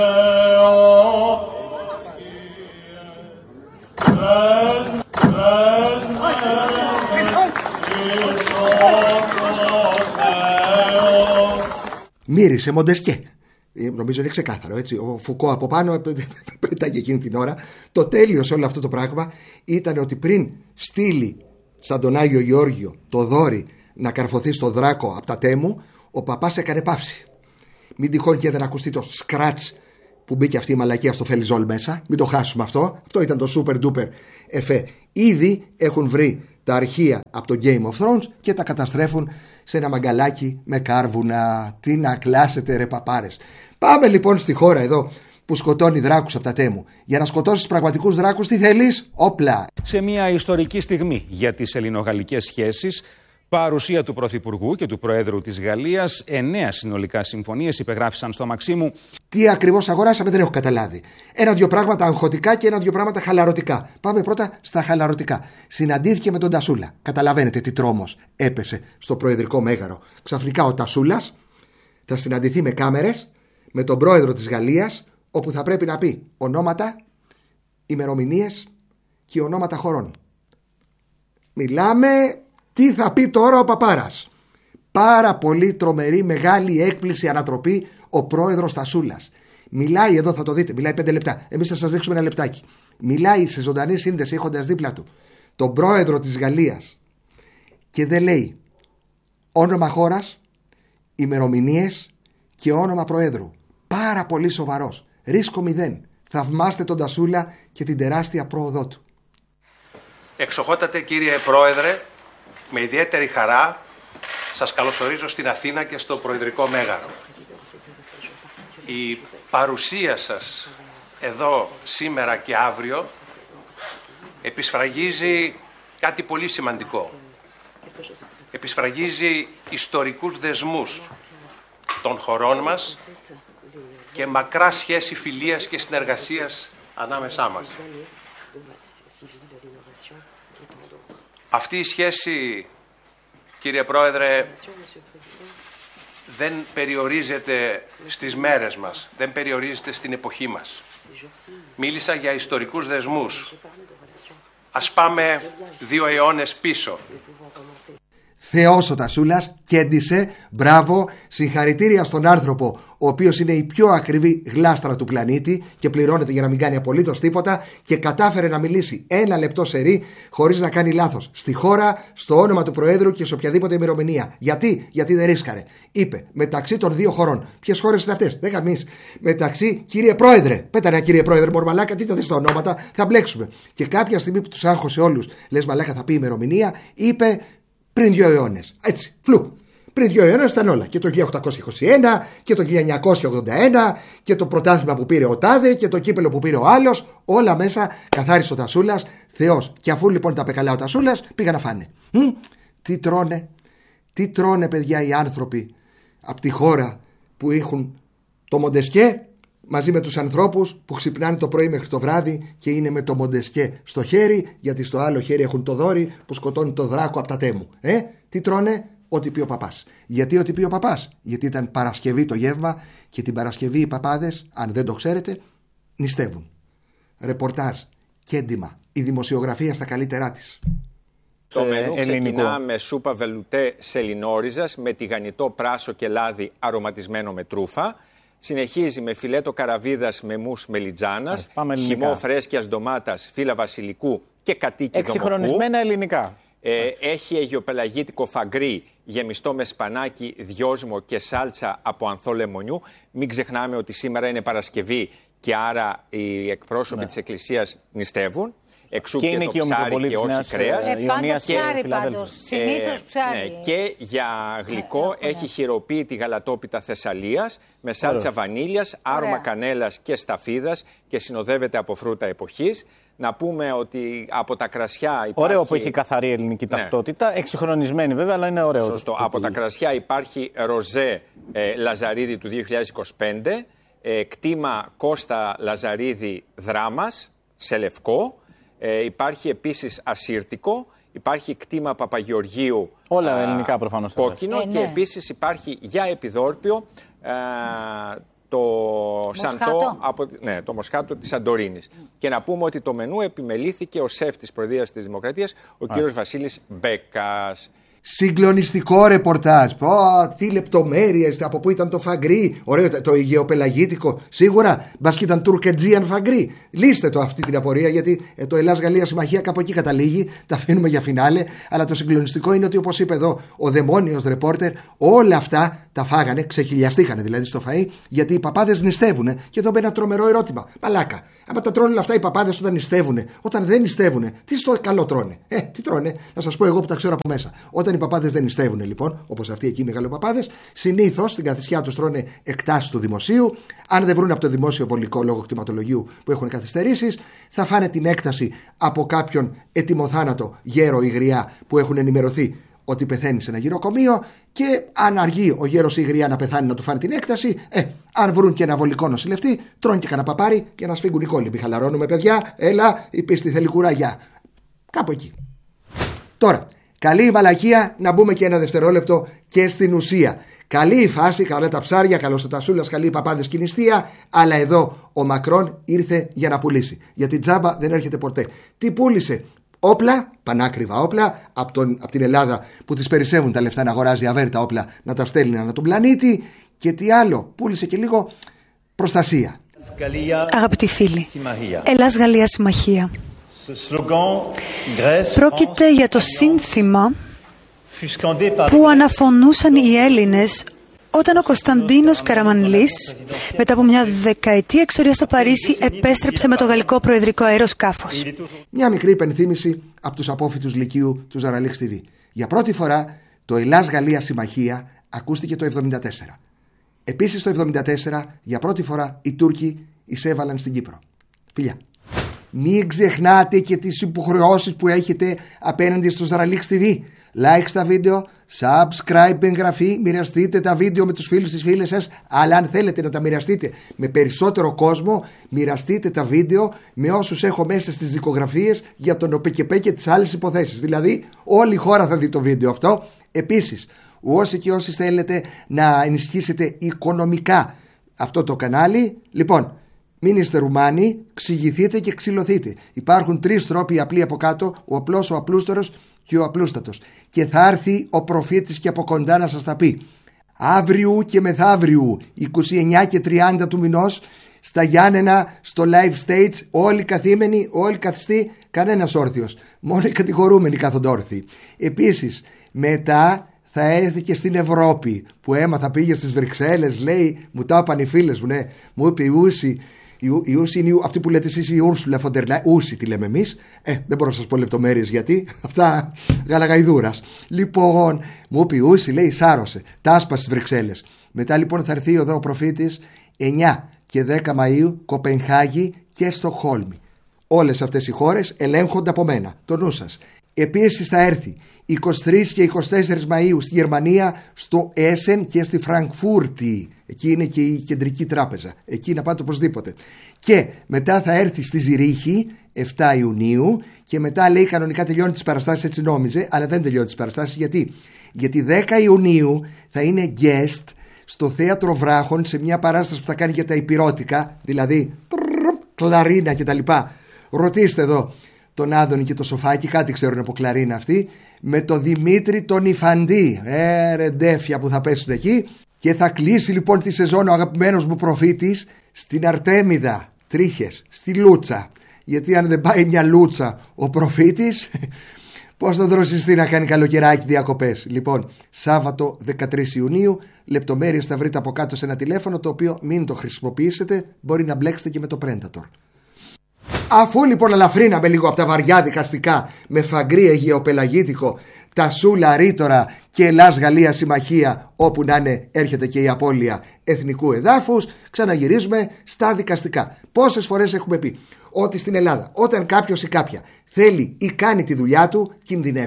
Μύρισε Μοντεσκέ. Νομίζω είναι ξεκάθαρο, έτσι. Ο Φουκώ από πάνω πέταγε εκείνη την ώρα. Το τέλειο σε όλο αυτό το πράγμα ήταν ότι πριν στείλει σαν τον Άγιο Γεώργιο το δόρι να καρφωθεί στο Δράκο από τα Τέμου, ο παπάς έκανε παύση. Μην τυχόν και δεν ακουστεί το σκράτς που μπήκε αυτή η μαλακία στο Φελιζόλ μέσα. Μην το χάσουμε αυτό. Αυτό ήταν το super duper εφέ. Ήδη έχουν βρει τα αρχεία από το Game of Thrones και τα καταστρέφουν σε ένα μαγκαλάκι με κάρβουνα. Τι να κλάσετε ρε παπάρες. Πάμε λοιπόν στη χώρα εδώ που σκοτώνει δράκους από τα Τέμου. Για να σκοτώσεις πραγματικούς δράκους τι θέλεις? Όπλα. Σε μια ιστορική στιγμή για τις ελληνογαλλικές σχέσεις, παρουσία του Πρωθυπουργού και του Προέδρου της Γαλλίας, 9 συνολικά συμφωνίες υπεγράφησαν στο Μαξίμου. Τι ακριβώς αγοράσαμε δεν έχω καταλάβει. Ένα-δυο πράγματα αγχωτικά και ένα-δυο πράγματα χαλαρωτικά. Πάμε πρώτα στα χαλαρωτικά. Συναντήθηκε με τον Τασούλα. Καταλαβαίνετε τι τρόμος έπεσε στο προεδρικό μέγαρο. Ξαφνικά ο Τασούλας θα συναντηθεί με κάμερες με τον Πρόεδρο της Γαλλίας, όπου θα πρέπει να πει ονόματα, ημερομηνίες και ονόματα χωρών. Μιλάμε. Τι θα πει τώρα ο παπάρας? Πάρα πολύ τρομερή, μεγάλη έκπληξη, ανατροπή ο πρόεδρος Τασούλας. Μιλάει εδώ, θα το δείτε, μιλάει 5 λεπτά. Εμείς θα σας δείξουμε ένα λεπτάκι. Μιλάει σε ζωντανή σύνδεση έχοντας δίπλα του τον πρόεδρο της Γαλλίας και δεν λέει όνομα χώρας, ημερομηνίες και όνομα προέδρου. Πάρα πολύ σοβαρός. Ρίσκο 0. Θαυμάστε τον Τασούλα και την τεράστια πρόοδό του. Εξοχότατε κύριε Πρόεδρε, με ιδιαίτερη χαρά σας καλωσορίζω στην Αθήνα και στο Προεδρικό Μέγαρο. Η παρουσία σας εδώ σήμερα και αύριο επισφραγίζει κάτι πολύ σημαντικό. Επισφραγίζει ιστορικούς δεσμούς των χωρών μας και μακρά σχέση φιλίας και συνεργασίας ανάμεσά μας. Αυτή η σχέση, κύριε Πρόεδρε, δεν περιορίζεται στις μέρες μας, δεν περιορίζεται στην εποχή μας. Μίλησα για ιστορικούς δεσμούς. Ας πάμε 2 αιώνες πίσω. Θεός ο Τασούλας, κέντησε, μπράβο, συγχαρητήρια στον άνθρωπο, ο οποίος είναι η πιο ακριβή γλάστρα του πλανήτη και πληρώνεται για να μην κάνει απολύτως τίποτα και κατάφερε να μιλήσει 1 λεπτό σερί χωρίς να κάνει λάθος. Στη χώρα, στο όνομα του Προέδρου και σε οποιαδήποτε ημερομηνία. Γιατί δεν ρίσκαρε. Είπε μεταξύ των 2 χωρών. Ποιες χώρες είναι αυτές? Δεν γαμείς. Μεταξύ, κύριε Πρόεδρε, πέτα ένα κύριε Πρόεδρε, μορμαλάκα, τι τα δεις τα ονόματα, θα μπλέξουμε. Και κάποια στιγμή που τους άγχωσε όλους, λες μαλάκα θα πει ημερομηνία, είπε. Πριν 2 αιώνες. Έτσι, φλου. Πριν 2 αιώνες ήταν όλα. Και το 1821 και το 1981 και το πρωτάθλημα που πήρε ο τάδε και το κύπελο που πήρε ο άλλος. Όλα μέσα καθάρισε ο Τασούλας. Θεός. Και αφού λοιπόν τα πεκαλά ο Τασούλας, πήγα να φάνε. Τι τρώνε παιδιά οι άνθρωποι από τη χώρα που έχουν το Μοντεσκέ μαζί με τους ανθρώπους που ξυπνάνε το πρωί μέχρι το βράδυ και είναι με το Μοντεσκέ στο χέρι, γιατί στο άλλο χέρι έχουν το δόρι που σκοτώνει το δράκο από τα Τέμου. Τι τρώνε? Ό,τι πει ο παπάς. Γιατί ό,τι πει ο παπάς? Γιατί ήταν Παρασκευή το γεύμα και την Παρασκευή οι παπάδες, αν δεν το ξέρετε, νηστεύουν. Ρεπορτάζ, κέντημα, η δημοσιογραφία στα καλύτερά της. Το μενού ξεκινά με σούπα βελουτέ σελινόριζας με τηγανιτό πράσο και λάδι αρωματισμένο με τρούφα. Συνεχίζει με φιλέτο καραβίδας με μους μελιτζάνας, χυμό φρέσκιας ντομάτας, φύλλα βασιλικού και κατοίκι δομοκού. Εξυγχρονισμένα ελληνικά. Έχει αιγιοπελαγίτικο φαγκρί γεμιστό με σπανάκι, δυόσμο και σάλτσα από ανθό λεμονιού. Μην ξεχνάμε ότι σήμερα είναι Παρασκευή και άρα οι εκπρόσωποι της Εκκλησίας νηστεύουν. Εξού και το ψάρι και όχι κρέας. Πάντα ψάρι πάντως, συνήθως ψάρι. Ναι, και για γλυκό έχει χειροποίητη γαλατόπιτα Θεσσαλίας με σάλτσα βανίλιας, άρωμα κανέλας και σταφίδας και συνοδεύεται από φρούτα εποχής. Να πούμε ότι από τα κρασιά υπάρχει... Ωραίο που έχει καθαρή ελληνική ταυτότητα, εξυγχρονισμένη βέβαια, αλλά είναι ωραίο. Σωστό. Από τα κρασιά υπάρχει ροζέ Λαζαρίδη του 2025, κτήμα Κώστα Λαζαρίδη Δράμας σε λευκό. Υπάρχει επίσης ασύρτικο, υπάρχει κτήμα Παπαγεωργίου όλα ελληνικά προφανώς κόκκινο και επίσης υπάρχει για επιδόρπιο το Σαντό, το Μοσχάτο της Σαντορίνης. Και να πούμε ότι το μενού επιμελήθηκε ο σεφ της Προεδρίας της Δημοκρατίας, ο κύριος Βασίλης Μπέκας. Συγκλονιστικό ρεπορτάζ. Τι λεπτομέρειες, από πού ήταν το φαγκρί. Ωραίο, το Αιγαιοπελαγίτικο. Σίγουρα, μπας και ήταν Τουρκετζίαν φαγκρί. Λύστε το αυτή την απορία, γιατί το Ελλάς-Γαλλία συμμαχία κάπου εκεί καταλήγει. Τα αφήνουμε για φινάλε. Αλλά το συγκλονιστικό είναι ότι, όπως είπε εδώ ο δαιμόνιος ρεπόρτερ, όλα αυτά τα φάγανε, ξεχιλιαστήκανε δηλαδή στο φαΐ, γιατί οι παπάδες νηστεύουνε. Και εδώ μπαίνει ένα τρομερό ερώτημα. Μαλάκα, άμα τα τρώνε όλα αυτά οι παπάδες όταν νηστεύουνε, όταν δεν νηστεύουνε, τι στο καλό τρώνε. Τι τρώνε, να σας πω εγώ που τα ξέρω από μέσα. Όταν οι παπάδες δεν νηστεύουν, λοιπόν, όπως αυτοί εκεί οι μεγαλοπαπάδες, συνήθως στην καθισιά τους τρώνε εκτάσεις του δημοσίου. Αν δεν βρουν από το δημόσιο βολικό λόγω κτηματολογίου που έχουν καθυστερήσεις, θα φάνε την έκταση από κάποιον ετοιμοθάνατο γέρο ή γριά που έχουν ενημερωθεί ότι πεθαίνει σε ένα γυροκομείο. Και αν αργεί ο γέρος ή η γριά να πεθάνει να του φάνε την έκταση, αν βρουν και ένα βολικό νοσηλευτή, τρώνε και κανένα παπάρι και να σφίγγουν οι κόλλημποι. Χαλαρώνουμε, παιδιά, έλα, η πίστη θέλει κουράγια. Κάπου εκεί. Τώρα. Καλή η μαλακία, να μπούμε και ένα δευτερόλεπτο και στην ουσία. Καλή η φάση, καλά τα ψάρια, καλός ο Τασούλας, καλή οι παπάδες και η νηστεία, αλλά εδώ ο Μακρόν ήρθε για να πουλήσει. Γιατί τζάμπα δεν έρχεται ποτέ. Τι πούλησε? Όπλα, πανάκριβα όπλα, από την Ελλάδα που τις περισσεύουν τα λεφτά να αγοράζει αβέρτα όπλα, να τα στέλνει ανά τον πλανήτη. Και τι άλλο? Πούλησε και λίγο προστασία. Αγαπητοί φίλοι, Ελλάς-Γαλλία συμμαχία. Πρόκειται για το σύνθημα που αναφωνούσαν οι Έλληνες όταν ο Κωνσταντίνος Καραμανλής, μετά από μια δεκαετία εξορία στο Παρίσι, επέστρεψε με το γαλλικό προεδρικό αεροσκάφος. Μια μικρή υπενθύμηση από τους απόφοιτους λυκείου του Ζαραλίξ TV. Για πρώτη φορά το Ελλάς-Γαλλία συμμαχία ακούστηκε το 1974. Επίσης το 1974 για πρώτη φορά οι Τούρκοι εισέβαλαν στην Κύπρο. Φιλιά. Μην ξεχνάτε και τις υποχρεώσεις που έχετε απέναντι στο Ζαραλίξ TV. Like στα βίντεο, subscribe, εγγραφή, μοιραστείτε τα βίντεο με τους φίλους τις φίλες σας. Αλλά αν θέλετε να τα μοιραστείτε με περισσότερο κόσμο, μοιραστείτε τα βίντεο με όσους έχω μέσα στις δικογραφίες για τον ΟΠΕΚΕΠΕ και τις άλλες υποθέσεις. Δηλαδή όλη η χώρα θα δει το βίντεο αυτό. Επίσης, όσοι και όσοι θέλετε να ενισχύσετε οικονομικά αυτό το κανάλι, λοιπόν, μην είστε Ρουμάνοι, ξηγηθείτε και ξυλωθείτε. Υπάρχουν 3 τρόποι απλοί από κάτω, ο απλός, ο απλούστερος και ο απλούστατος. Και θα έρθει ο προφήτης και από κοντά να σας τα πει. Αύριου και μεθαύριου, 29 και 30 του μηνός, στα Γιάννενα, στο live stage, όλοι καθήμενοι, όλοι καθιστοί, κανένας όρθιος. Μόνο οι κατηγορούμενοι κάθονται όρθιοι. Επίσης, μετά θα έρθει και στην Ευρώπη, που έμαθα, πήγε στις Βρυξέλλες, λέει, μου τα είπαν οι φίλες μου, ναι, μου είπε η Ούση. Η Ούση είναι αυτή που λέτε εσείς, η Ούρσουλα Φοντερ Λάιεν. Ούση τη λέμε εμείς. Δεν μπορώ να σας πω λεπτομέρειες γιατί. Αυτά γαλαγαϊδούρας. Λοιπόν, μου είπε η Ούση, λέει, σάρωσε. Τα άσπασε στις Βρυξέλλες. Μετά λοιπόν θα έρθει εδώ ο προφήτης 9 και 10 Μαΐου, Κοπενχάγη και Στοκχόλμη. Όλες αυτές οι χώρες ελέγχονται από μένα. Το νου σας. Επίσης θα έρθει 23 και 24 Μαΐου στη Γερμανία, στο Έσεν και στη Φραγκφούρτη. Εκεί είναι και η κεντρική τράπεζα. Εκεί να πάτε οπωσδήποτε. Και μετά θα έρθει στη Ζηρίχη 7 Ιουνίου και μετά λέει κανονικά τελειώνει τις παραστάσεις, έτσι νόμιζε, αλλά δεν τελειώνει τις παραστάσεις. Γιατί 10 Ιουνίου θα είναι guest στο Θέατρο Βράχων σε μια παράσταση που θα κάνει για τα υπηρώτικα, δηλαδή κλαρίνα κτλ. Ρωτήστε εδώ τον Άδωνη και το Σοφάκι, κάτι ξέρουν από κλαρίνα αυτοί, με το Δημήτρη τον Ιφαντή. Ρεντέφια που θα πέσουν εκεί. Και θα κλείσει λοιπόν τη σεζόν ο αγαπημένος μου προφήτης στην Αρτέμιδα, Τρίχες, στη Λούτσα. Γιατί αν δεν πάει μια Λούτσα ο προφήτης, πώς θα δροσιστεί να κάνει καλοκαιράκι διακοπές. Λοιπόν, Σάββατο 13 Ιουνίου, λεπτομέρειες θα βρείτε από κάτω σε ένα τηλέφωνο, το οποίο μην το χρησιμοποιήσετε, μπορεί να μπλέξετε και με το Predator. Αφού λοιπόν αλαφρύναμε λίγο από τα βαριά δικαστικά με φαγκρί αιγαιοπελαγίτικο, Τασούλα Ρήτορα και Ελλάς-Γαλλία συμμαχία, όπου να είναι έρχεται και η απώλεια εθνικού εδάφους, ξαναγυρίζουμε στα δικαστικά. Πόσες φορές έχουμε πει ότι στην Ελλάδα όταν κάποιος ή κάποια θέλει ή κάνει τη δουλειά του, κινδυνεύει.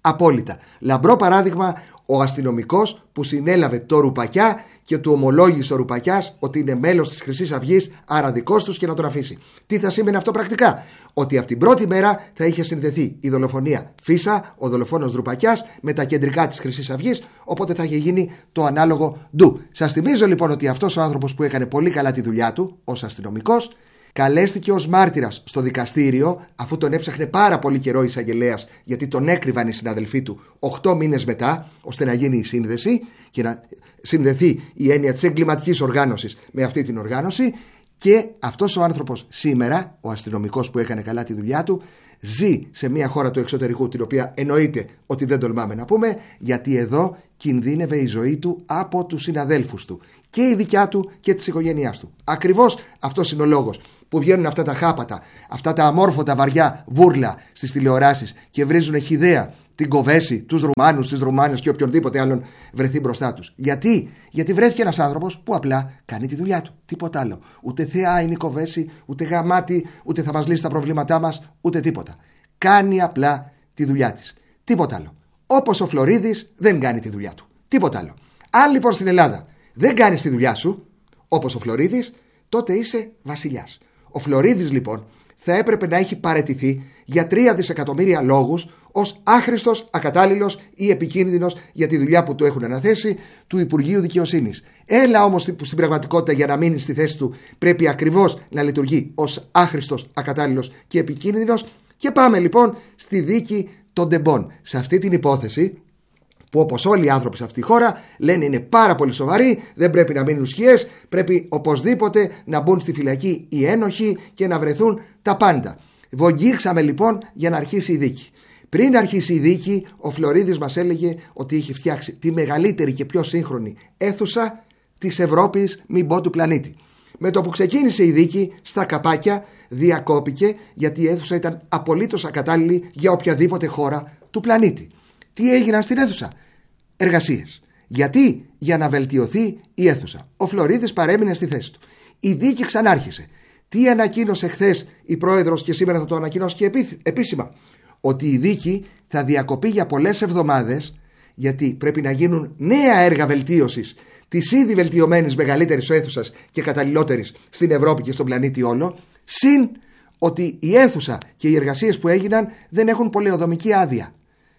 απόλυτα. Λαμπρό παράδειγμα ο αστυνομικός που συνέλαβε το Ρουπακιά και του ομολόγησε ο Ρουπακιάς ότι είναι μέλος της Χρυσής Αυγής, άρα δικός τους, και να τον αφήσει. Τι θα σήμαινε αυτό πρακτικά? Ότι από την πρώτη μέρα θα είχε συνδεθεί η δολοφονία Φίσα, ο δολοφόνος Ρουπακιάς, με τα κεντρικά της Χρυσής Αυγής, οπότε θα είχε γίνει το ανάλογο ντου. Σας θυμίζω λοιπόν ότι αυτός ο άνθρωπος που έκανε πολύ καλά τη δουλειά του ως αστυνομικός καλέστηκε ως μάρτυρας στο δικαστήριο, αφού τον έψαχνε πάρα πολύ καιρό η εισαγγελέας, γιατί τον έκρυβαν οι συναδελφοί του 8 μήνες μετά, ώστε να γίνει η σύνδεση και να συνδεθεί η έννοια της εγκληματικής οργάνωσης με αυτή την οργάνωση. Και αυτός ο άνθρωπος σήμερα, ο αστυνομικός που έκανε καλά τη δουλειά του, ζει σε μια χώρα του εξωτερικού, την οποία εννοείται ότι δεν τολμάμε να πούμε, γιατί εδώ κινδύνευε η ζωή του από τους συναδέλφους του, και η δικιά του και της οικογένειάς του. Ακριβώς αυτός είναι ο λόγος που βγαίνουν αυτά τα χάπατα, αυτά τα αμόρφωτα βαριά βούρλα στις τηλεοράσεις και βρίζουν χυδαία την Κοβέση, τους Ρουμάνους, τις Ρουμάνες και οποιονδήποτε άλλον βρεθεί μπροστά τους. Γιατί βρέθηκε ένας άνθρωπος που απλά κάνει τη δουλειά του. Τίποτα άλλο. Ούτε θεά είναι η Κοβέση, ούτε γαμάτι, ούτε θα μας λύσει τα προβλήματά μας, ούτε τίποτα. Κάνει απλά τη δουλειά της. Τίποτα άλλο. Όπως ο Φλωρίδης δεν κάνει τη δουλειά του. Τίποτα άλλο. Αν λοιπόν στην Ελλάδα δεν κάνεις τη δουλειά σου, όπως ο Φλωρίδης, τότε είσαι βασιλιάς. Ο Φλωρίδης λοιπόν θα έπρεπε να έχει παραιτηθεί για 3 δισεκατομμύρια λόγους ως άχρηστος, ακατάλληλος ή επικίνδυνος για τη δουλειά που του έχουν αναθέσει του Υπουργείου Δικαιοσύνης. Έλα όμως που στην πραγματικότητα για να μείνει στη θέση του πρέπει ακριβώς να λειτουργεί ως άχρηστος, ακατάλληλος και επικίνδυνος. Και πάμε λοιπόν στη δίκη των Ντεμπόν. Σε αυτή την υπόθεση, που όπως όλοι οι άνθρωποι σε αυτή τη χώρα λένε είναι πάρα πολύ σοβαρή, δεν πρέπει να μείνουν σκιές, πρέπει οπωσδήποτε να μπουν στη φυλακή οι ένοχοι και να βρεθούν τα πάντα. Βογγίξαμε λοιπόν για να αρχίσει η δίκη. Πριν αρχίσει η δίκη, ο Φλωρίδης μας έλεγε ότι είχε φτιάξει τη μεγαλύτερη και πιο σύγχρονη αίθουσα της Ευρώπης, μην πω του πλανήτη. Με το που ξεκίνησε η δίκη, στα καπάκια διακόπηκε, γιατί η αίθουσα ήταν απολύτως ακατάλληλη για οποιαδήποτε χώρα του πλανήτη. Τι έγιναν στην αίθουσα? Εργασίες. Γιατί? Για να βελτιωθεί η αίθουσα. Ο Φλωρίδης παρέμεινε στη θέση του. Η δίκη ξανάρχισε. Τι ανακοίνωσε χθες η πρόεδρος και σήμερα θα το ανακοινώσει και επίσημα? Ότι η δίκη θα διακοπεί για πολλές εβδομάδες, γιατί πρέπει να γίνουν νέα έργα βελτίωσης της ήδη βελτιωμένης μεγαλύτερης αίθουσας και καταλληλότερης στην Ευρώπη και στον πλανήτη όλο, συν ότι η αίθουσα και οι εργασίες που έγιναν δεν έχουν πολεοδομική άδεια.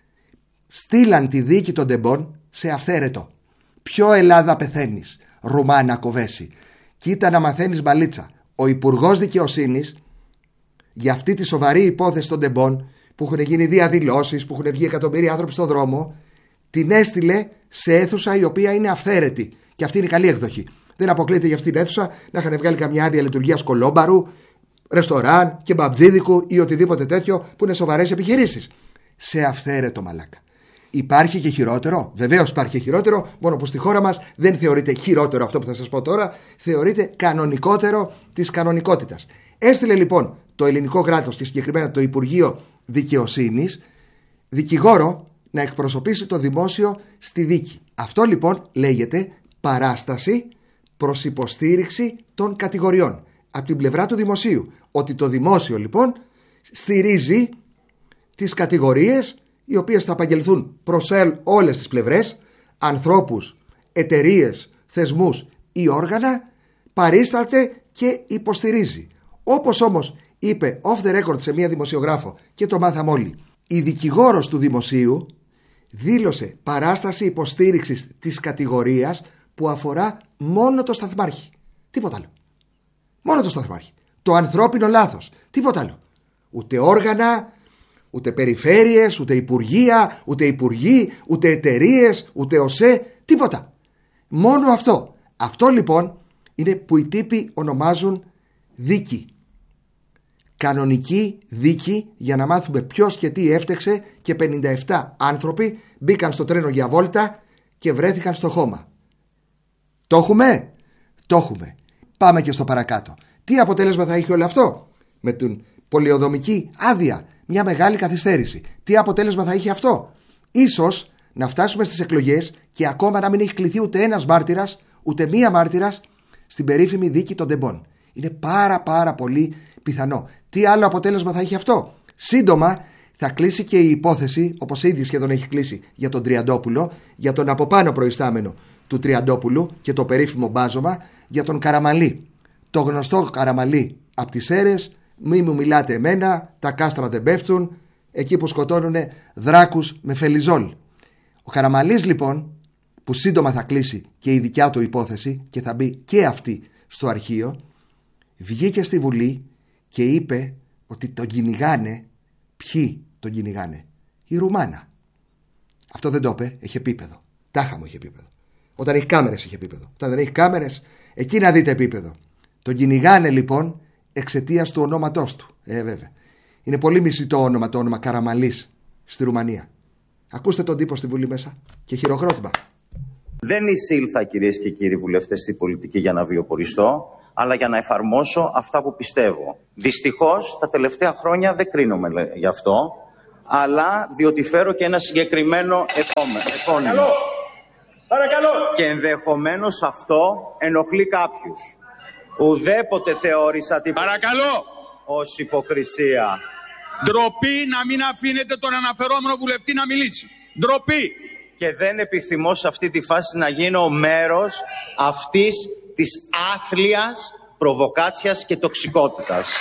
Στείλαν τη δίκη των Ντεμπόν σε αυθαίρετο. Ποιο Ελλάδα πεθαίνεις, Ρουμάνα Κοβέση? Κοίτα να μαθαίνεις μπαλίτσα. Ο Υπουργός Δικαιοσύνης για αυτή τη σοβαρή υπόθεση των Ντεμπόν, που έχουν γίνει διαδηλώσεις, που έχουν βγει εκατομμύρια άνθρωποι στον δρόμο, την έστειλε σε αίθουσα η οποία είναι αυθαίρετη. Και αυτή είναι η καλή εκδοχή. Δεν αποκλείεται για αυτή την αίθουσα να είχαν βγάλει καμιά άδεια λειτουργίας κολόμπαρου, ρεστοράν και μπαμπτζίδικου ή οτιδήποτε τέτοιο που είναι σοβαρές επιχειρήσεις. Σε αυθαίρετο, μαλάκα. Υπάρχει και χειρότερο? Βεβαίως υπάρχει και χειρότερο, μόνο που στη χώρα μας δεν θεωρείται χειρότερο αυτό που θα σας πω τώρα, θεωρείται κανονικότερο της κανονικότητας. Έστειλε λοιπόν το ελληνικό κράτος και συγκεκριμένα το Υπουργείο Δικαιοσύνης δικηγόρο να εκπροσωπήσει το δημόσιο στη δίκη. Αυτό λοιπόν λέγεται παράσταση προς υποστήριξη των κατηγοριών από την πλευρά του δημοσίου. Ότι το δημόσιο λοιπόν στηρίζει τις κατηγορίες οι οποίες θα απαγγελθούν προς όλες τις πλευρές, ανθρώπους, εταιρείες, θεσμούς ή όργανα, παρίσταται και υποστηρίζει. Όπως όμως είπε off the record σε μία δημοσιογράφο και το μάθαμε όλοι, η δικηγόρος του δημοσίου δήλωσε παράσταση υποστήριξης της κατηγορίας που αφορά μόνο το σταθμάρχη. Τίποτα άλλο. Μόνο το σταθμάρχη. Το ανθρώπινο λάθος. Τίποτα άλλο. Ούτε όργανα, ούτε περιφέρειες, ούτε υπουργεία, ούτε υπουργοί, ούτε εταιρείες, ούτε ΟΣΕ, τίποτα. Μόνο αυτό. Αυτό λοιπόν είναι που οι τύποι ονομάζουν δίκη. Κανονική δίκη, για να μάθουμε ποιος και τι έφτεξε, και 57 άνθρωποι μπήκαν στο τρένο για βόλτα και βρέθηκαν στο χώμα. Το έχουμε? Το έχουμε. Πάμε και στο παρακάτω. Τι αποτέλεσμα θα έχει όλο αυτό? Με την πολεοδομική άδεια, μια μεγάλη καθυστέρηση. Τι αποτέλεσμα θα έχει αυτό? Ίσως να φτάσουμε στις εκλογές και ακόμα να μην έχει κληθεί ούτε ένας μάρτυρας, ούτε μία μάρτυρας στην περίφημη δίκη των Ντεμπόν. Είναι πάρα πολύ πιθανό. Τι άλλο αποτέλεσμα θα έχει αυτό? Σύντομα θα κλείσει και η υπόθεση, όπως ήδη σχεδόν έχει κλείσει για τον Τριαντόπουλο, για τον από πάνω προϊστάμενο του Τριαντόπουλου και το περίφημο μπάζωμα, για τον Καραμαλή. Το γνωστό Καραμαλή από τις Σέρρες, μη μου μιλάτε εμένα, τα κάστρα δεν πέφτουν, εκεί που σκοτώνουν δράκους με φελιζόλ. Ο Καραμαλής λοιπόν, που σύντομα θα κλείσει και η δικιά του υπόθεση και θα μπει και αυτή στο αρχείο, βγήκε στη Βουλή και είπε ότι τον κυνηγάνε. Ποιοι τον κυνηγάνε? Η Ρουμάνα. Αυτό δεν το είπε, έχει επίπεδο. Τάχα μου έχει επίπεδο. Όταν έχει κάμερες έχει επίπεδο. Όταν δεν έχει κάμερες, εκεί να δείτε επίπεδο. Τον κυνηγάνε λοιπόν εξαιτίας του ονόματός του. Βέβαια. Είναι πολύ μισητό όνομα το όνομα Καραμαλής στη Ρουμανία. Ακούστε τον τύπο στη Βουλή μέσα και χειροκρότημα. Δεν εισήλθα, κυρίες και κύριοι βουλευτές, στην πολιτική για να βιοποριστώ, αλλά για να εφαρμόσω αυτά που πιστεύω. Δυστυχώς, τα τελευταία χρόνια δεν κρίνομαι γι' αυτό, αλλά διότι φέρω και ένα συγκεκριμένο επώνυμο. Παρακαλώ. Και ενδεχομένως αυτό ενοχλεί κάποιους. Ουδέποτε θεώρησα την... Παρακαλώ. Ως υποκρισία. Ντροπή να μην αφήνετε τον αναφερόμενο βουλευτή να μιλήσει. Ντροπή. Και δεν επιθυμώ σε αυτή τη φάση να γίνω μέρος αυτής της άθλιας προβοκάτσιας και τοξικότητας.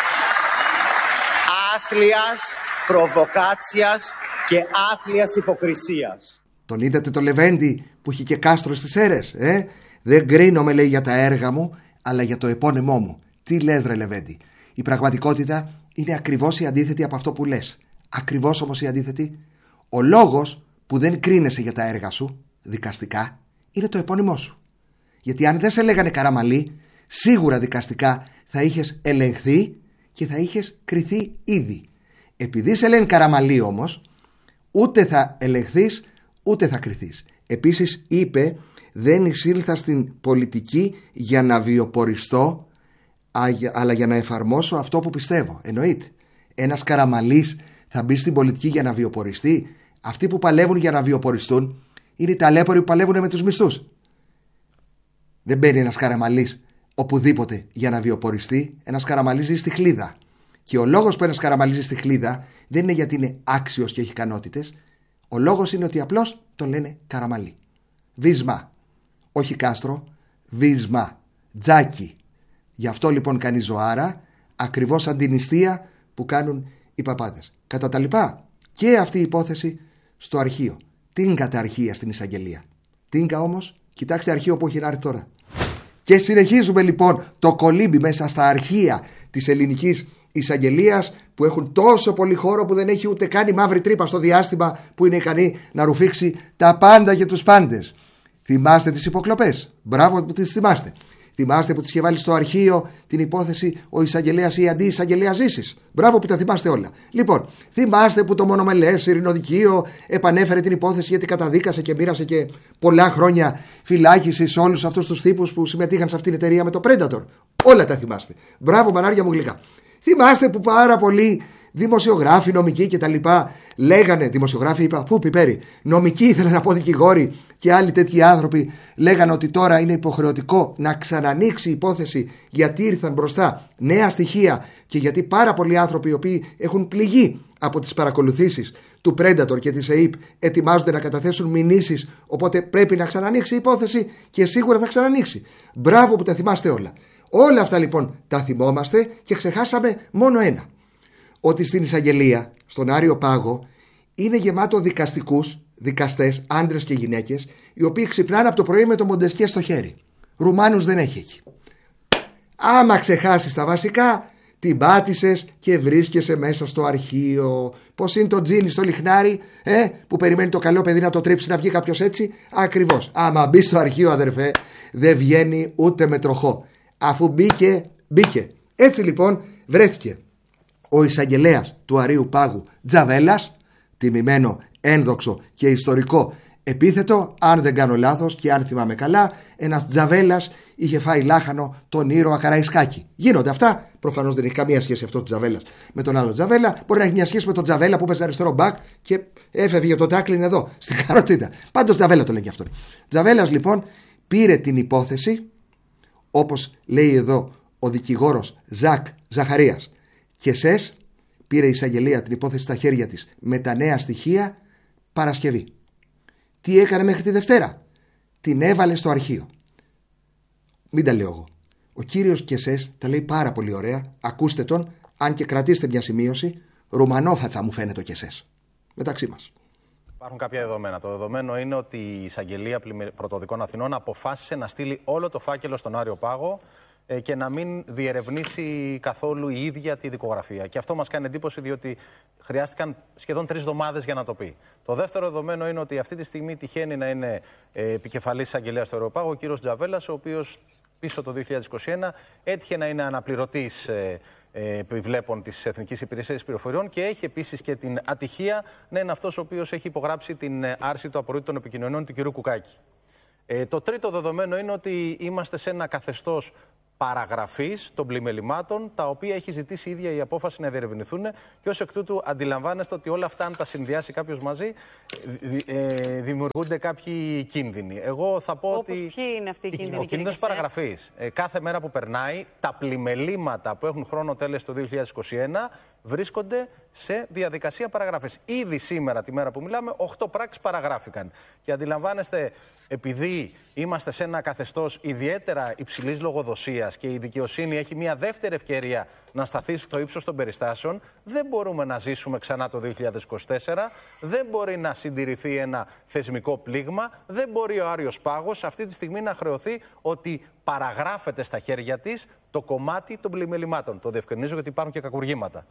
Άθλιας προβοκάτσιας και άθλιας υποκρισίας. Τον είδατε το Λεβέντη που είχε και κάστρο στις Σέρρες? Δεν κρίνομαι, λέει, για τα έργα μου, αλλά για το επώνυμό μου. Τι λες, ρε Λεβέντη? Η πραγματικότητα είναι ακριβώς η αντίθετη από αυτό που λες. Ακριβώς όμως η αντίθετη. Ο λόγος που δεν κρίνεσαι για τα έργα σου δικαστικά είναι το επώνυμό σου. Γιατί αν δεν σε λέγανε Καραμαλή, σίγουρα δικαστικά θα είχες ελεγχθεί και θα είχες κριθεί ήδη. Επειδή σε λένε Καραμαλή όμως, ούτε θα ελεγχθείς ούτε θα κριθείς. Επίσης είπε, δεν εισήλθα στην πολιτική για να βιοποριστώ, αλλά για να εφαρμόσω αυτό που πιστεύω. Εννοείται. Ένας Καραμαλής θα μπει στην πολιτική για να βιοποριστεί? Αυτοί που παλεύουν για να βιοποριστούν είναι οι ταλέποροι που παλεύουν με τους μισθούς. Δεν μπαίνει ένας Καραμαλής οπουδήποτε για να βιοποριστεί. Ένας Καραμαλής ζει στη Χλίδα. Και ο λόγος που ένας Καραμαλής ζει στη Χλίδα δεν είναι γιατί είναι άξιος και έχει ικανότητες. Ο λόγος είναι ότι απλώς τον λένε Καραμαλή. Βίσμα. Όχι κάστρο. Βίσμα. Τζάκι. Γι' αυτό λοιπόν κάνει ζωάρα, ακριβώς σαν την νηστεία που κάνουν οι παπάδες. Κατά τα λοιπά, και αυτή η υπόθεση στο αρχείο. Τίνκα τα αρχεία στην εισαγγελία. Τίνκα όμως, κοιτάξτε αρχείο που έχει να έρθει τώρα. Και συνεχίζουμε λοιπόν το κολύμπι μέσα στα αρχεία της ελληνικής εισαγγελίας, που έχουν τόσο πολύ χώρο που δεν έχει ούτε καν η μαύρη τρύπα στο διάστημα που είναι ικανή να ρουφήξει τα πάντα και τους πάντες. Θυμάστε τις υποκλοπές? Μπράβο που τις θυμάστε. Θυμάστε που τις είχε βάλει στο αρχείο την υπόθεση ο εισαγγελέας ή αντί-εισαγγελέας Ζήσης? Μπράβο που τα θυμάστε όλα. Λοιπόν, θυμάστε που το μονομελές ειρηνοδικείο επανέφερε την υπόθεση γιατί καταδίκασε και μοίρασε και πολλά χρόνια φυλάκιση σε όλους αυτούς τους τύπους που συμμετείχαν σε αυτήν την εταιρεία με το Predator? Όλα τα θυμάστε. Μπράβο, μανάρια μου γλυκά. Θυμάστε που πάρα πολλοί δημοσιογράφοι, νομικοί κτλ. Λέγανε, δημοσιογράφοι είπα, πού πιπέρι, νομικοί ήθελαν να πω δικηγόροι και άλλοι τέτοιοι άνθρωποι, λέγανε ότι τώρα είναι υποχρεωτικό να ξανανοίξει η υπόθεση γιατί ήρθαν μπροστά νέα στοιχεία και γιατί πάρα πολλοί άνθρωποι οι οποίοι έχουν πληγεί από τις παρακολουθήσεις του Predator και της ΕΕΠ ετοιμάζονται να καταθέσουν μηνύσεις, οπότε πρέπει να ξανανοίξει η υπόθεση και σίγουρα θα ξανανοίξει. Μπράβο που τα θυμάστε όλα. Όλα αυτά λοιπόν τα θυμόμαστε και ξεχάσαμε μόνο ένα. Ότι στην εισαγγελία, στον Άριο Πάγο, είναι γεμάτο δικαστές, άντρες και γυναίκες, οι οποίοι ξυπνάνε από το πρωί με το Μοντεσκέ στο χέρι. Ρουμάνους δεν έχει εκεί. Άμα ξεχάσεις τα βασικά, την πάτησες και βρίσκεσαι μέσα στο αρχείο. Πώς είναι το τζίνι στο λιχνάρι, που περιμένει το καλό παιδί να το τρίψει να βγει κάποιος έτσι? Ακριβώς. Άμα μπει στο αρχείο, αδερφέ, δεν βγαίνει ούτε με τροχό. Αφού μπήκε, μπήκε. Έτσι λοιπόν βρέθηκε ο εισαγγελέας του Αρείου Πάγου Τζαβέλας, τιμημένο, ένδοξο και ιστορικό επίθετο, αν δεν κάνω λάθος και αν θυμάμαι καλά, ένας Τζαβέλας είχε φάει λάχανο τον ήρωα Καραϊσκάκη. Γίνονται αυτά. Προφανώς δεν έχει καμία σχέση αυτό ο Τζαβέλας με τον άλλο Τζαβέλα. Μπορεί να έχει μια σχέση με τον Τζαβέλα που παίζει αριστερό μπακ και έφευγε το τάκλιν εδώ, στην καροτίδα. Πάντως Τζαβέλα το λέει και αυτόν. Τζαβέλας λοιπόν πήρε την υπόθεση, όπως λέει εδώ ο δικηγόρος Ζακ Ζαχαρίας, και ΣΕΣ, πήρε η εισαγγελία την υπόθεση στα χέρια της με τα νέα στοιχεία Παρασκευή. Τι έκανε μέχρι τη Δευτέρα? Την έβαλε στο αρχείο. Μην τα λέω εγώ. Ο κύριος Κεσές τα λέει πάρα πολύ ωραία. Ακούστε τον, αν και κρατήστε μια σημείωση. Ρουμανόφατσα μου φαίνεται ο Κεσές. Μεταξύ μας. Υπάρχουν κάποια δεδομένα. Το δεδομένο είναι ότι η Εισαγγελία Πρωτοδικών Αθηνών αποφάσισε να στείλει όλο το φάκελο στον Άριο Πάγο και να μην διερευνήσει καθόλου η ίδια τη δικογραφία. Και αυτό μας κάνει εντύπωση, διότι χρειάστηκαν σχεδόν 3 εβδομάδες για να το πει. Το δεύτερο δεδομένο είναι ότι αυτή τη στιγμή τυχαίνει να είναι επικεφαλής εισαγγελέας του Άριο Πάγο ο κύριος Τζαβέλας, ο οποίος πίσω το 2021 έτυχε να είναι αναπληρωτής επιβλέπων της Εθνικής Υπηρεσίας Πληροφοριών και έχει επίσης και την ατυχία να είναι αυτός ο οποίος έχει υπογράψει την άρση του απορρίτου των επικοινωνιών του κ. Κουκάκη. Το τρίτο δεδομένο είναι ότι είμαστε σε ένα καθεστώς παραγραφής των πλημελημάτων, τα οποία έχει ζητήσει η ίδια η απόφαση να διερευνηθούν και ως εκ τούτου αντιλαμβάνεστε ότι όλα αυτά, αν τα συνδυάσει κάποιος μαζί, δημιουργούνται κάποιοι κίνδυνοι. Εγώ θα πω ότι. Ποιοι είναι αυτοί οι κίνδυνοι? Ο κίνδυνος παραγραφής. Κάθε μέρα που περνάει, τα πλημελήματα που έχουν χρόνο τέλες το 2021 βρίσκονται σε διαδικασία παραγραφής. Ήδη σήμερα, τη μέρα που μιλάμε, 8 πράξεις παραγράφηκαν. Και αντιλαμβάνεστε, επειδή είμαστε σε ένα καθεστώς ιδιαίτερα υψηλής λογοδοσίας και η δικαιοσύνη έχει μια δεύτερη ευκαιρία να σταθεί στο ύψος των περιστάσεων, δεν μπορούμε να ζήσουμε ξανά το 2024, δεν μπορεί να συντηρηθεί ένα θεσμικό πλήγμα, δεν μπορεί ο Άριος Πάγος αυτή τη στιγμή να χρεωθεί ότι παραγράφεται στα χέρια της το κομμάτι των πλημελημάτων. Το διευκρινίζω γιατί υπάρχουν και κακουργήματα.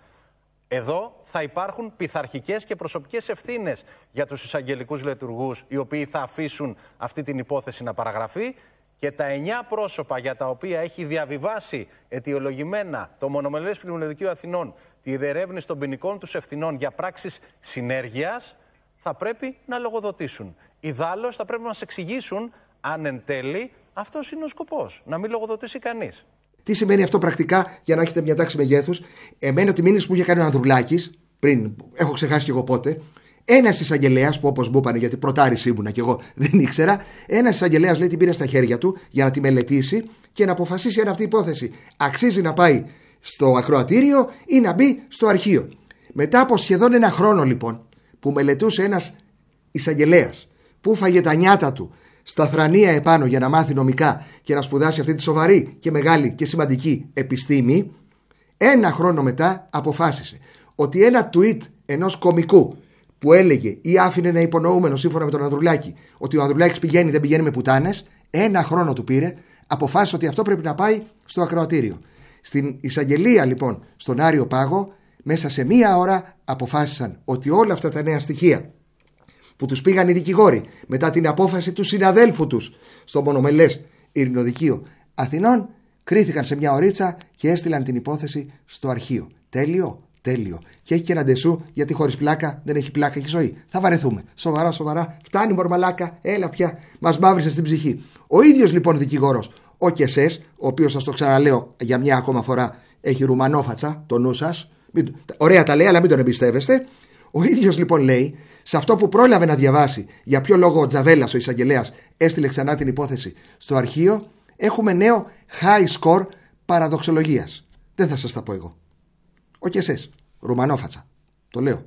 Εδώ θα υπάρχουν πειθαρχικές και προσωπικές ευθύνες για τους εισαγγελικούς λειτουργούς, οι οποίοι θα αφήσουν αυτή την υπόθεση να παραγραφεί, και τα 9 πρόσωπα για τα οποία έχει διαβιβάσει αιτιολογημένα το Μονομελές Πλημμυροδικείο Αθηνών τη διερεύνηση των ποινικών τους ευθυνών για πράξεις συνέργειας, θα πρέπει να λογοδοτήσουν. Ιδάλλως θα πρέπει να μας εξηγήσουν αν εν τέλει αυτός είναι ο σκοπός, να μην λογοδοτήσει κανείς. Τι σημαίνει αυτό πρακτικά, για να έχετε μια τάξη μεγέθους? Εμένα τη μήνυση που είχε κάνει ο Ανδρουλάκης, πριν, έχω ξεχάσει και εγώ πότε, ένας εισαγγελέας, που όπως μου είπανε, γιατί πρωτάρης ήμουνα και εγώ δεν ήξερα, ένας εισαγγελέας λέει την πήρε στα χέρια του για να τη μελετήσει και να αποφασίσει αν αυτή η υπόθεση αξίζει να πάει στο ακροατήριο ή να μπει στο αρχείο. Μετά από σχεδόν 1 χρόνο λοιπόν που μελετούσε ένας εισαγγελέας, που φάγε τα νιάτα του στα θρανία επάνω για να μάθει νομικά και να σπουδάσει αυτή τη σοβαρή και μεγάλη και σημαντική επιστήμη, 1 χρόνο μετά αποφάσισε ότι ένα tweet ενός κωμικού που έλεγε ή άφηνε ένα υπονοούμενο σύμφωνα με τον Ανδρουλάκη ότι ο Ανδρουλάκης πηγαίνει, δεν πηγαίνει με πουτάνες, 1 χρόνο του πήρε, αποφάσισε ότι αυτό πρέπει να πάει στο ακροατήριο. Στην εισαγγελία λοιπόν στον Άριο Πάγο, μέσα σε 1 ώρα αποφάσισαν ότι όλα αυτά τα νέα στοιχεία που τους πήγαν οι δικηγόροι μετά την απόφαση του συναδέλφου τους στο Μονομελές Ειρηνοδικείο Αθηνών, κρίθηκαν σε 1 ωρίτσα και έστειλαν την υπόθεση στο αρχείο. Τέλειο, τέλειο. Και έχει και ένα ντεσού, γιατί χωρίς πλάκα δεν έχει πλάκα, έχει ζωή. Θα βαρεθούμε. Σοβαρά, σοβαρά. Φτάνει μορμαλάκα, έλα πια. Μας μαύρισε στην ψυχή. Ο ίδιος λοιπόν δικηγόρος, ο Κεσές, ο οποίος, σας το ξαναλέω για 1 ακόμα φορά, έχει ρουμανόφατσα, το νου σας. Ωραία τα λέει, αλλά μην τον εμπιστεύεστε. Ο ίδιος λοιπόν λέει, σε αυτό που πρόλαβε να διαβάσει, για ποιο λόγο ο Τζαβέλας, ο εισαγγελέας, έστειλε ξανά την υπόθεση στο αρχείο, έχουμε νέο high score παραδοξολογίας. Δεν θα σας τα πω εγώ. Ο Κεσές, ρουμανόφατσα. Το λέω.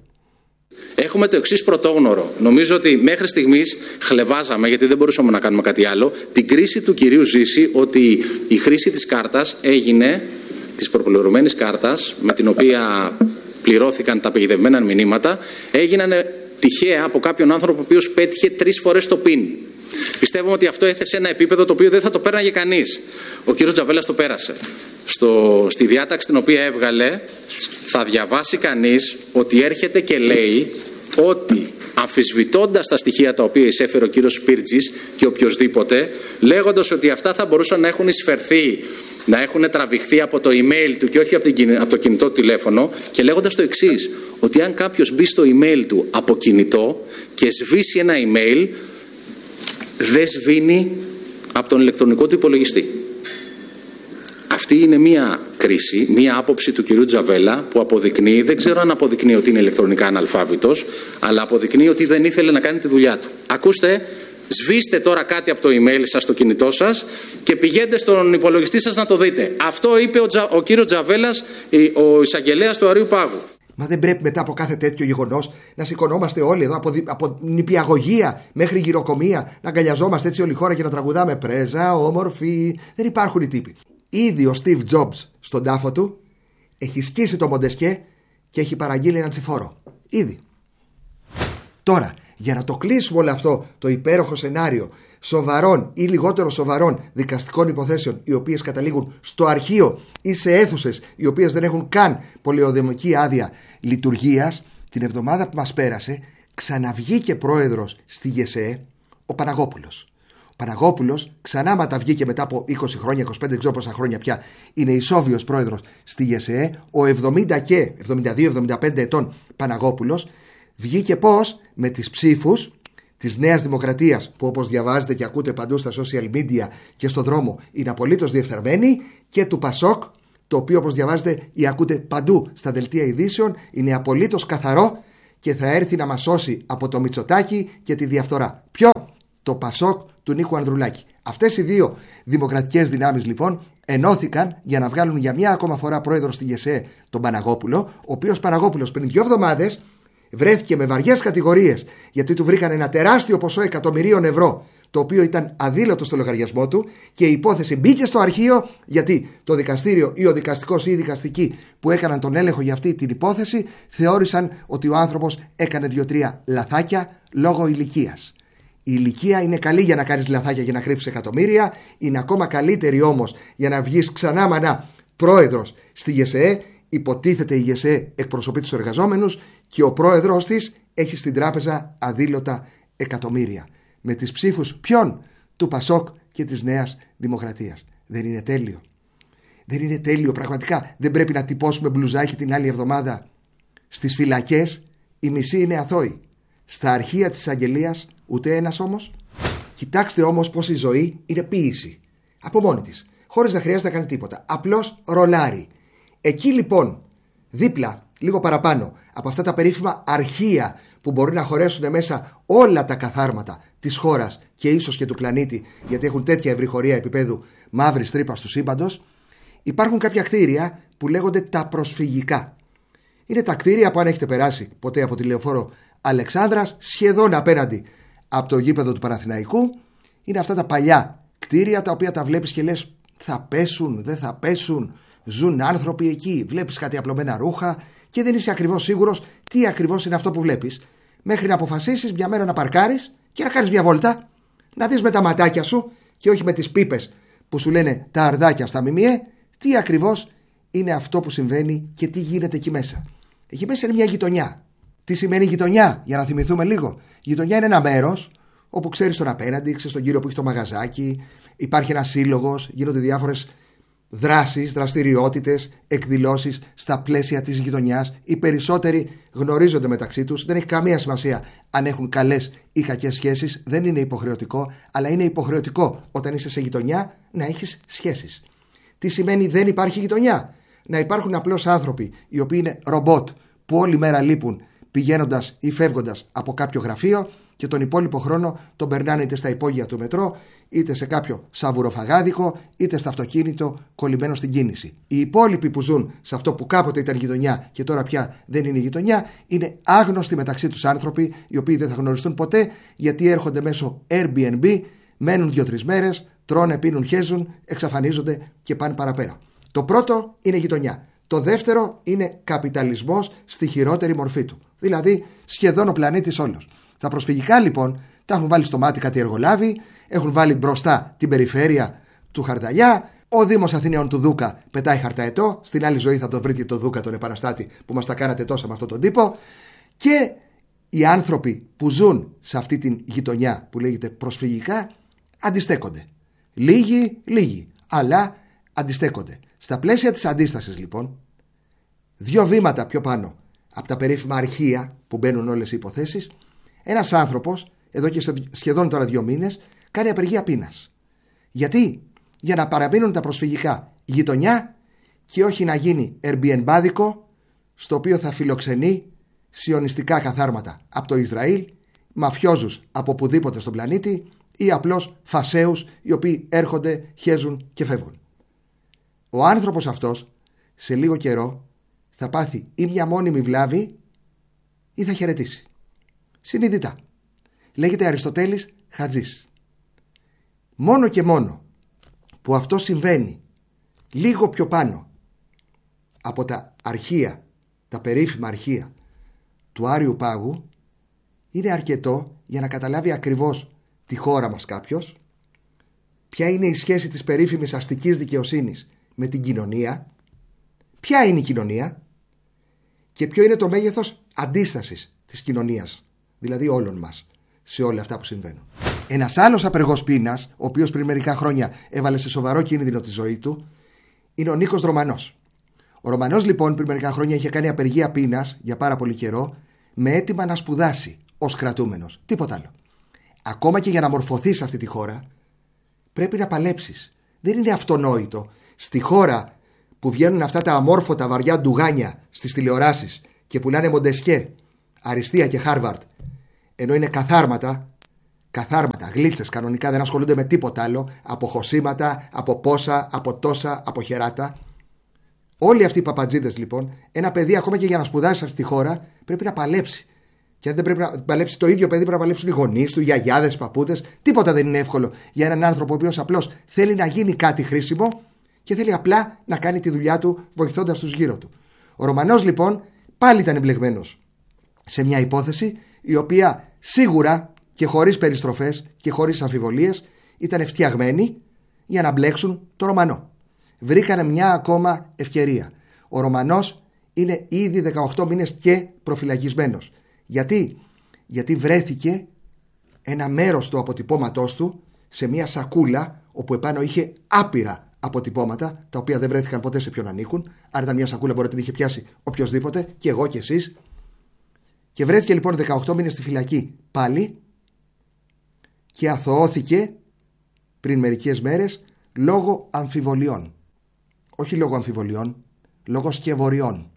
Έχουμε το εξής πρωτόγνωρο. Νομίζω ότι μέχρι στιγμής χλεβάζαμε, γιατί δεν μπορούσαμε να κάνουμε κάτι άλλο, την κρίση του κυρίου Ζήση ότι η χρήση της κάρτας έγινε, της προπληρωμένης κάρτας, με την οποία πληρώθηκαν τα παγιδευμένα μηνύματα, έγιναν τυχαία από κάποιον άνθρωπο ο οποίος πέτυχε 3 φορές το PIN. Πιστεύουμε ότι αυτό έθεσε ένα επίπεδο το οποίο δεν θα το πέρναγε κανείς. Ο κύριος Τζαβέλας το πέρασε. Στη διάταξη την οποία έβγαλε θα διαβάσει κανείς ότι έρχεται και λέει ότι αμφισβητώντας τα στοιχεία τα οποία εισέφερε ο κύριος Σπίρτζης και οποιοσδήποτε, λέγοντας ότι αυτά θα μπορούσαν να έχουν εισφερθεί, να έχουν τραβηχθεί από το email του και όχι από το κινητό του τηλέφωνο, και λέγοντας το εξής, ότι αν κάποιος μπει στο email του από κινητό και σβήσει ένα email, δεν σβήνει από τον ηλεκτρονικό του υπολογιστή. Αυτή είναι μία κρίση, μία άποψη του κυρίου Τζαβέλα που αποδεικνύει, δεν ξέρω αν αποδεικνύει ότι είναι ηλεκτρονικά αναλφάβητος, αλλά αποδεικνύει ότι δεν ήθελε να κάνει τη δουλειά του. Ακούστε, σβήστε τώρα κάτι από το email σας στο κινητό σας και πηγαίνετε στον υπολογιστή σας να το δείτε. Αυτό είπε ο κύριος Τζαβέλας, ο εισαγγελέας του Αρείου Πάγου. Μα δεν πρέπει μετά από κάθε τέτοιο γεγονός να σηκωνόμαστε όλοι εδώ από νηπιαγωγία μέχρι γυροκομεία, να αγκαλιαζόμαστε έτσι όλη η χώρα και να τραγουδάμε πρέζα, όμορφη. Δεν υπάρχουν οι τύποι. Ήδη ο Steve Jobs στον τάφο του έχει σκίσει το Μοντεσκέ και έχει παραγγείλει έναν τσιφόρο. Ήδη. Τώρα, για να το κλείσουμε όλο αυτό το υπέροχο σενάριο σοβαρών ή λιγότερο σοβαρών δικαστικών υποθέσεων, οι οποίες καταλήγουν στο αρχείο ή σε αίθουσες οι οποίες δεν έχουν καν πολεοδομική άδεια λειτουργίας, την εβδομάδα που μας πέρασε ξαναβγήκε πρόεδρος στη ΓΕΣΕ ο Παναγόπουλος. Ο Παναγόπουλος ξανά ματαβγήκε μετά από 20 χρόνια, 25, δεν ξέρω πόσα χρόνια πια, είναι ισόβιος πρόεδρος στη ΓΕΣΕ. Ο 70 και 72-75 ετών Παναγόπουλος βγήκε πώς? Με τις ψήφους της Νέας Δημοκρατίας, που όπως διαβάζετε και ακούτε παντού στα social media και στον δρόμο είναι απολύτως διεφθαρμένη, και του Πασόκ, το οποίο όπως διαβάζετε ή ακούτε παντού στα δελτία ειδήσεων είναι απολύτως καθαρό και θα έρθει να μας σώσει από το Μητσοτάκη και τη διαφθορά. Ποιο? Το Πασόκ του Νίκου Ανδρουλάκη. Αυτές οι δύο δημοκρατικές δυνάμεις λοιπόν ενώθηκαν για να βγάλουν για μια ακόμα φορά πρόεδρο στη ΓΕΣΕ τον Παναγόπουλο, ο οποίος Παναγόπουλος πριν 2 εβδομάδες βρέθηκε με βαριές κατηγορίες γιατί του βρήκαν ένα τεράστιο ποσό εκατομμυρίων ευρώ, το οποίο ήταν αδήλωτο στο λογαριασμό του, και η υπόθεση μπήκε στο αρχείο γιατί το δικαστήριο ή ο δικαστικός ή η δικαστική που έκαναν τον έλεγχο για αυτή την υπόθεση θεώρησαν ότι ο άνθρωπος έκανε 2-3 λαθάκια λόγω ηλικίας. Η ηλικία είναι καλή για να κάνεις λαθάκια και να κρύψεις εκατομμύρια, είναι ακόμα καλύτερη όμως για να βγεις ξανά μανά πρόεδρος στη ΓΕΣΕ. Υποτίθεται η ΓΕΣΕ εκπροσωπεί τους εργαζόμενους και ο πρόεδρος της έχει στην τράπεζα αδήλωτα εκατομμύρια. Με τις ψήφους ποιον? Του Πασόκ και της Νέας Δημοκρατίας. Δεν είναι τέλειο? Δεν είναι τέλειο πραγματικά? Δεν πρέπει να τυπώσουμε μπλουζάκι την άλλη εβδομάδα στις φυλακές? Οι μισοί είναι αθώοι. Στα αρχεία της εισαγγελίας ούτε ένας όμως. Κοιτάξτε όμως πως η ζωή είναι ποίηση. Από μόνη της. Χωρίς να χρειάζεται να κάνει τίποτα. Απλώς ρολάρει. Εκεί λοιπόν, δίπλα, λίγο παραπάνω από αυτά τα περίφημα αρχεία που μπορεί να χωρέσουν μέσα όλα τα καθάρματα της χώρας και ίσως και του πλανήτη, γιατί έχουν τέτοια ευρυχωρία επίπεδου μαύρης τρύπας του σύμπαντος, υπάρχουν κάποια κτίρια που λέγονται τα προσφυγικά. Είναι τα κτίρια που, αν έχετε περάσει ποτέ από τη λεωφόρο Αλεξάνδρας, σχεδόν απέναντι από το γήπεδο του Παναθηναϊκού, είναι αυτά τα παλιά κτίρια τα οποία τα βλέπεις και λες θα πέσουν, δεν θα πέσουν. Ζουν άνθρωποι εκεί, βλέπεις κάτι απλωμένα ρούχα και δεν είσαι ακριβώς σίγουρος τι ακριβώς είναι αυτό που βλέπεις, μέχρι να αποφασίσεις μια μέρα να παρκάρεις και να κάνεις μια βόλτα, να δεις με τα ματάκια σου και όχι με τις πίπες που σου λένε τα αρδάκια στα ΜΜΕ, τι ακριβώς είναι αυτό που συμβαίνει και τι γίνεται εκεί μέσα. Εκεί μέσα είναι μια γειτονιά. Τι σημαίνει γειτονιά, για να θυμηθούμε λίγο? Γειτονιά είναι ένα μέρος όπου ξέρεις τον απέναντι, ξέρεις τον κύριο που έχει το μαγαζάκι, υπάρχει ένας σύλλογος, γίνονται διάφορες δράσεις, δραστηριότητες, εκδηλώσεις στα πλαίσια της γειτονιάς. Οι περισσότεροι γνωρίζονται μεταξύ τους. Δεν έχει καμία σημασία αν έχουν καλές ή κακές σχέσεις. Δεν είναι υποχρεωτικό, αλλά είναι υποχρεωτικό όταν είσαι σε γειτονιά να έχεις σχέσεις. Τι σημαίνει δεν υπάρχει γειτονιά? Να υπάρχουν απλώς άνθρωποι οι οποίοι είναι ρομπότ που όλη μέρα λείπουν πηγαίνοντας ή φεύγοντας από κάποιο γραφείο και τον υπόλοιπο χρόνο τον περνάνε είτε στα υπόγεια του μετρό, είτε σε κάποιο σαβουροφαγάδικο, είτε στο αυτοκίνητο κολλημένο στην κίνηση. Οι υπόλοιποι που ζουν σε αυτό που κάποτε ήταν γειτονιά και τώρα πια δεν είναι γειτονιά, είναι άγνωστοι μεταξύ τους άνθρωποι, οι οποίοι δεν θα γνωριστούν ποτέ, γιατί έρχονται μέσω Airbnb, μένουν 2-3 μέρες, τρώνε, πίνουν, χέζουν, εξαφανίζονται και πάνε παραπέρα. Το πρώτο είναι γειτονιά. Το δεύτερο είναι καπιταλισμός στη χειρότερη μορφή του. Δηλαδή σχεδόν ο πλανήτης όλος. Τα προσφυγικά λοιπόν τα έχουν βάλει στο μάτι κάτι εργολάβοι, έχουν βάλει μπροστά την περιφέρεια του Χαρδαλιά. Ο Δήμος Αθηναίων του Δούκα πετάει χαρταετό. Στην άλλη ζωή θα τον βρείτε το Δούκα, τον επαναστάτη που μας τα κάνατε τόσα με αυτόν τον τύπο. Και οι άνθρωποι που ζουν σε αυτή την γειτονιά που λέγεται προσφυγικά αντιστέκονται. Λίγοι, αλλά αντιστέκονται. Στα πλαίσια της αντίστασης λοιπόν, 2 βήματα πιο πάνω από τα περίφημα αρχεία που μπαίνουν όλες οι υποθέσεις, ένας άνθρωπος, εδώ και σχεδόν τώρα 2 μήνες, κάνει απεργία πείνας. Γιατί? Για να παραμείνουν τα προσφυγικά γειτονιά και όχι να γίνει Airbnb στο οποίο θα φιλοξενεί σιωνιστικά καθάρματα από το Ισραήλ, μαφιόζους από οπουδήποτε στον πλανήτη ή απλώς φασαίους οι οποίοι έρχονται, χέζουν και φεύγουν. Ο άνθρωπος αυτός σε λίγο καιρό θα πάθει ή μια μόνιμη βλάβη ή θα χαιρετήσει. Συνειδητά. Λέγεται Αριστοτέλης Χατζής. Μόνο και μόνο που αυτό συμβαίνει λίγο πιο πάνω από τα αρχεία, τα περίφημα αρχεία του Άριου Πάγου, είναι αρκετό για να καταλάβει ακριβώς τη χώρα μας κάποιος, ποια είναι η σχέση της περίφημης αστικής δικαιοσύνης με την κοινωνία, ποια είναι η κοινωνία και ποιο είναι το μέγεθος αντίστασης της κοινωνίας, δηλαδή όλων μας, σε όλα αυτά που συμβαίνουν. Ένας άλλος απεργός πείνας, ο οποίος πριν μερικά χρόνια έβαλε σε σοβαρό κίνδυνο τη ζωή του, είναι ο Νίκος Ρωμανός. Ο Ρωμανός λοιπόν πριν μερικά χρόνια είχε κάνει απεργία πείνας για πάρα πολύ καιρό, με αίτημα να σπουδάσει ως κρατούμενος. Τίποτα άλλο. Ακόμα και για να μορφωθείς σε αυτή τη χώρα, πρέπει να παλέψεις. Δεν είναι αυτονόητο στη χώρα που βγαίνουν αυτά τα αμόρφωτα βαριά ντουγάνια στις τηλεοράσεις και πουλάνε Μοντεσκέ, Αριστεία και Χάρβαρντ, ενώ είναι καθάρματα, γλίτσες κανονικά, δεν ασχολούνται με τίποτα άλλο από χωσήματα, από πόσα, από τόσα, από χεράτα. Όλοι αυτοί οι παπατζίδες λοιπόν, ένα παιδί ακόμα και για να σπουδάσει σε αυτή τη χώρα πρέπει να παλέψει. Και αν δεν πρέπει να παλέψει το ίδιο παιδί, πρέπει να παλέψουν οι γονείς του, οι γιαγιάδες, οι παππούδες. Τίποτα δεν είναι εύκολο για έναν άνθρωπο ο οποίος απλώς θέλει να γίνει κάτι χρήσιμο και θέλει απλά να κάνει τη δουλειά του βοηθώντας τους γύρω του. Ο Ρωμανός λοιπόν πάλι ήταν εμπλεγμένος σε μια υπόθεση η οποία σίγουρα και χωρίς περιστροφές και χωρίς αμφιβολίες ήταν φτιαγμένη για να μπλέξουν το Ρωμανό. Βρήκανε μια ακόμα ευκαιρία. Ο Ρωμανός είναι ήδη 18 μήνες και προφυλακισμένος. Γιατί βρέθηκε ένα μέρος του αποτυπώματός του σε μια σακούλα όπου επάνω είχε άπειρα αποτυπώματα, τα οποία δεν βρέθηκαν ποτέ σε ποιον ανήκουν. Αν ήταν μια σακούλα μπορεί να την είχε πιάσει οποιοδήποτε, και εγώ και εσείς. Και βρέθηκε λοιπόν 18 μήνες στη φυλακή πάλι και αθωώθηκε πριν μερικές μέρες λόγω αμφιβολιών. Όχι λόγω αμφιβολιών, λόγω σκευωριών.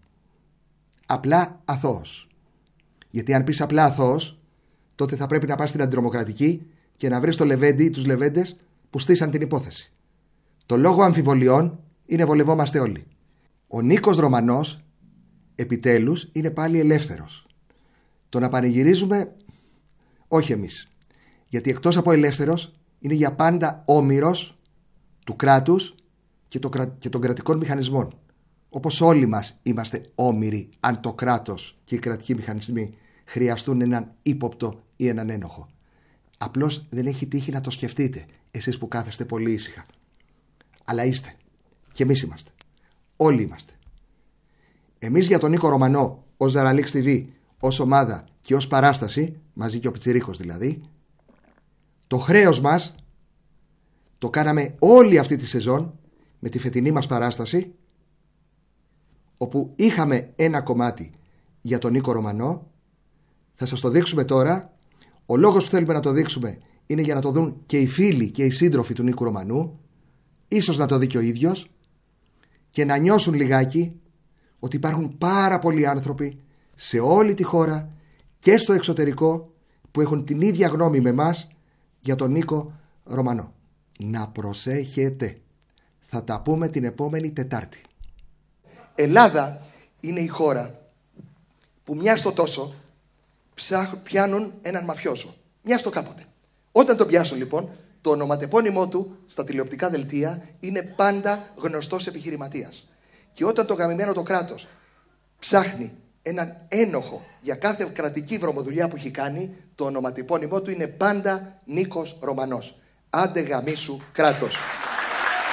Απλά αθώος. Γιατί αν πεις απλά αθώος, τότε θα πρέπει να πας στην αντιτρομοκρατική και να βρεις το Λεβέντη ή τους Λεβέντες που στήσαν την υπόθεση. Το λόγο αμφιβολιών είναι βολευόμαστε όλοι. Ο Νίκος Ρωμανός επιτέλους είναι πάλι ελεύθερος. Το να πανηγυρίζουμε, όχι εμείς. Γιατί εκτός από ελεύθερος είναι για πάντα όμηρος του κράτους και των κρατικών μηχανισμών. Όπως όλοι μας είμαστε όμηροι αν το κράτος και οι κρατικοί μηχανισμοί χρειαστούν έναν ύποπτο ή έναν ένοχο. Απλώς δεν έχει τύχει να το σκεφτείτε εσείς που κάθεστε πολύ ήσυχα. Αλλά είστε. Και εμείς είμαστε. Όλοι είμαστε. Εμείς για τον Νίκο Ρωμανό ως Ζαραλίξ TV, ως ομάδα και ως παράσταση, μαζί και ο Πιτσιρίκος δηλαδή, το χρέος μας το κάναμε όλη αυτή τη σεζόν με τη φετινή μας παράσταση, όπου είχαμε ένα κομμάτι για τον Νίκο Ρωμανό. Θα σας το δείξουμε τώρα. Ο λόγος που θέλουμε να το δείξουμε είναι για να το δουν και οι φίλοι και οι σύντροφοι του Νίκου Ρωμανού, ίσως να το δει και ο ίδιος, και να νιώσουν λιγάκι ότι υπάρχουν πάρα πολλοί άνθρωποι σε όλη τη χώρα και στο εξωτερικό που έχουν την ίδια γνώμη με μας για τον Νίκο Ρωμανό. Να προσέχετε. Θα τα πούμε την επόμενη Τετάρτη. Ελλάδα είναι η χώρα που μια στο τόσο πιάνουν έναν μαφιόζο. Μια στο κάποτε. Όταν τον πιάσουν λοιπόν, το ονοματεπώνυμό του στα τηλεοπτικά δελτία είναι πάντα γνωστός επιχειρηματίας. Και όταν το γαμημένο το κράτος ψάχνει έναν ένοχο για κάθε κρατική βρωμοδουλειά που έχει κάνει, το ονοματεπώνυμό του είναι πάντα Νίκος Ρωμανός. Άντε γαμίσου κράτος.